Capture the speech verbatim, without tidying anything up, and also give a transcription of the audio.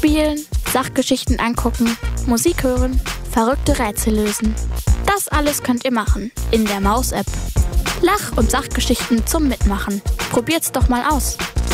Spielen, Sachgeschichten angucken, Musik hören, verrückte Rätsel lösen. Das alles könnt ihr machen in der Maus-App. Lach- und Sachgeschichten zum Mitmachen. Probiert's doch mal aus.